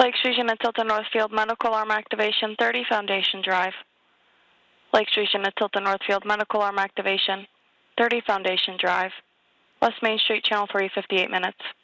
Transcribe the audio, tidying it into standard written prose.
Lakes Region at Tilton Northfield, medical arm activation, 30 Foundation Drive. Lakes Region at Tilton Northfield, medical arm activation, 30 Foundation Drive. West Main Street, channel 3, 58 minutes.